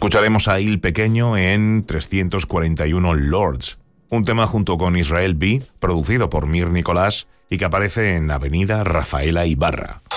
Escucharemos a Il Pequeño en 341 Lords, un tema junto con Israel B, producido por Mir Nicolás y que aparece en Avenida Rafaela Ibarra.